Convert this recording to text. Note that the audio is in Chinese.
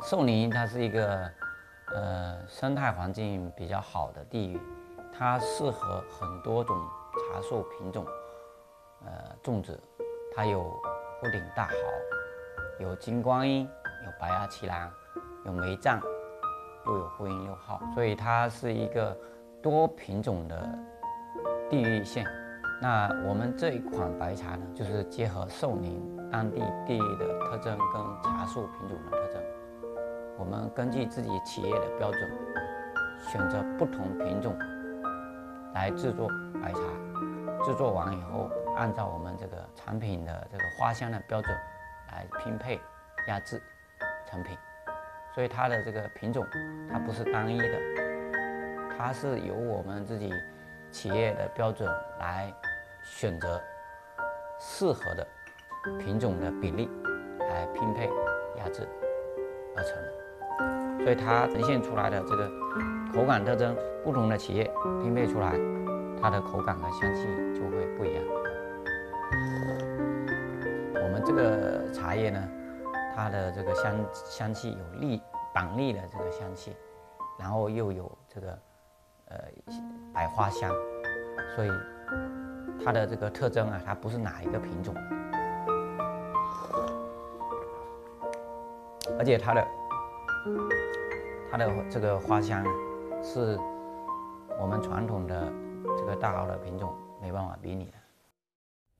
寿宁它是一个生态环境比较好的地域，它适合很多种茶树品种种植。它有屋顶大蚝，有金光樱，有白牙奇兰，有梅藏，又有呼应六号，所以它是一个多品种的地域线。那我们这一款白茶呢，就是结合寿宁当地地域的特征跟茶树品种的特征，我们根据自己企业的标准，选择不同品种来制作白茶。制作完以后，按照我们这个产品的这个花香的标准来拼配、压制成品。所以它的这个品种，它不是单一的，它是由我们自己企业的标准来选择适合的品种的比例来拼配、压制而成的。所以它呈现出来的这个口感特征，不同的企业拼配出来，它的口感和香气就会不一样。我们这个茶叶呢，它的这个香气有板栗的这个香气，然后又有这个百花香，所以它的这个特征啊，它不是哪一个品种，而且它的这个花香啊，是我们传统的这个大蚝的品种没办法比拟的。